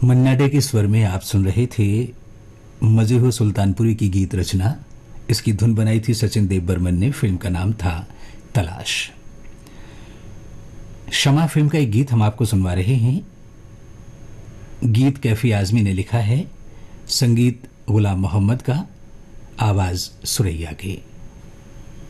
मन्ना day के स्वर में आप सुन रहे थे मजे हो सुल्तानपुरी की गीत रचना। इसकी धुन बनाई थी सचिन देव बर्मन ने। फिल्म का नाम था तलाश। शमा फिल्म का एक गीत हम आपको सुनवा रहे हैं। गीत कैफी आजमी ने लिखा है, संगीत गुलाम मोहम्मद का, आवाज सुरैया की।